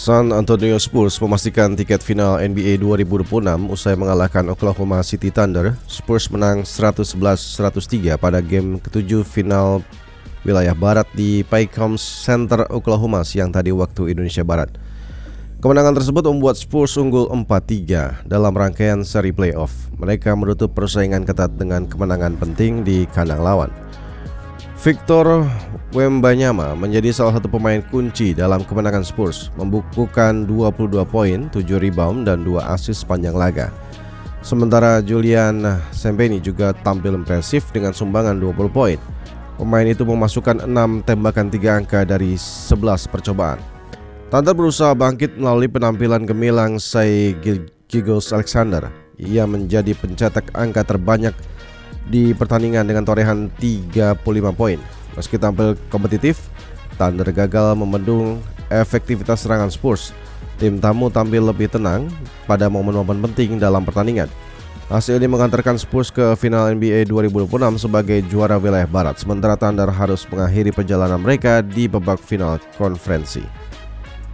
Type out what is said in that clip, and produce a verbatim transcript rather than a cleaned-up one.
San Antonio Spurs memastikan tiket final N B A dua ribu dua puluh enam usai mengalahkan Oklahoma City Thunder. Spurs menang seratus sebelas seratus tiga pada game ketujuh final wilayah Barat di Paycom Center, Oklahoma siang tadi waktu Indonesia Barat. Kemenangan tersebut membuat Spurs unggul empat tiga dalam rangkaian seri playoff. Mereka menutup persaingan ketat dengan kemenangan penting di kandang lawan. Victor Wembanyama menjadi salah satu pemain kunci dalam kemenangan Spurs, membukukan dua puluh dua poin, tujuh rebound, dan dua assist sepanjang laga. Sementara Julian Sempeni juga tampil impresif dengan sumbangan dua puluh poin. Pemain itu memasukkan enam tembakan tiga angka dari sebelas percobaan. Thunder berusaha bangkit melalui penampilan gemilang Shai Gilgeous-Alexander. Ia menjadi pencetak angka terbanyak di pertandingan dengan torehan tiga puluh lima poin. Meski tampil kompetitif, Thunder gagal membendung efektivitas serangan Spurs. Tim tamu tampil lebih tenang pada momen-momen penting dalam pertandingan. Hasil ini mengantarkan Spurs ke final N B A dua ribu dua puluh enam sebagai juara wilayah Barat, sementara Thunder harus mengakhiri perjalanan mereka di babak final konferensi.